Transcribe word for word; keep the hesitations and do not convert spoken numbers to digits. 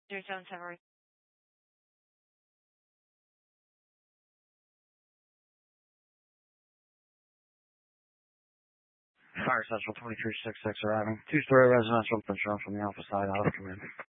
zero seven seven. Fire Central twenty-three sixty-six arriving. Two-story residential construction from the Alpha side. Out of command.